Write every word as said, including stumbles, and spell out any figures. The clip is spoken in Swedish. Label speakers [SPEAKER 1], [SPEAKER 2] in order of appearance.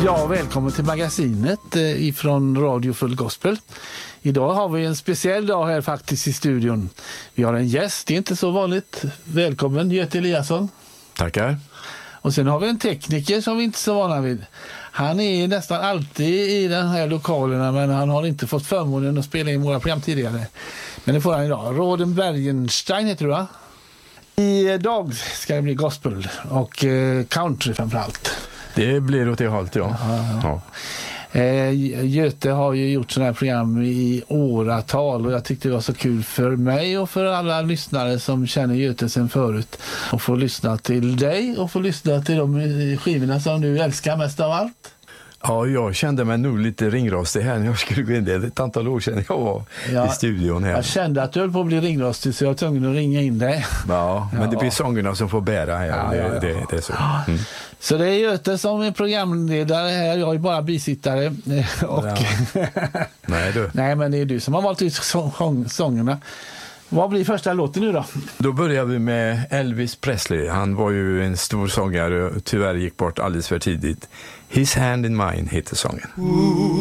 [SPEAKER 1] Ja, välkommen till magasinet ifrån Radio Full Gospel. Idag har vi en speciell dag här faktiskt i studion. Vi har en gäst, det är inte så vanligt. Välkommen Göte Eliasson.
[SPEAKER 2] Tackar.
[SPEAKER 1] Och sen har vi en tekniker som vi inte är så vana vid. Han är nästan alltid i den här lokalerna, men han har inte fått förmånen att spela in våra program tidigare. Men det får han idag. Roden Bergenstein heter du, va? Idag ska det bli gospel och country framförallt.
[SPEAKER 2] Det blir åt det hållet, ja.
[SPEAKER 1] ja, ja.
[SPEAKER 2] ja.
[SPEAKER 1] Eh, Göte har ju gjort sådana här program i åratal och jag tyckte det var så kul för mig och för alla lyssnare som känner Göte sen förut att få lyssna till dig och få lyssna till de skivorna som du älskar mest av allt.
[SPEAKER 2] Ja, jag kände mig nog lite ringrostig här när jag skulle gå in. Det är ett antal år sedan jag var ja, i studion här.
[SPEAKER 1] Jag kände att du höll på att bli ringrostig så jag var tvungen att ringa in dig.
[SPEAKER 2] Ja, men ja. Det blir sångerna som får bära här. Ja, det, ja, ja. Det, det är så. Mm.
[SPEAKER 1] Så det är Göte som är programledare här. Jag är bara bisittare. Och
[SPEAKER 2] ja. Nej, du.
[SPEAKER 1] Nej, men det är du som har valt ut sång- sångerna. Vad blir första låten nu då?
[SPEAKER 2] Då börjar vi med Elvis Presley. Han var ju en stor sångare och tyvärr gick bort alldeles för tidigt. His Hand in Mine heter sången.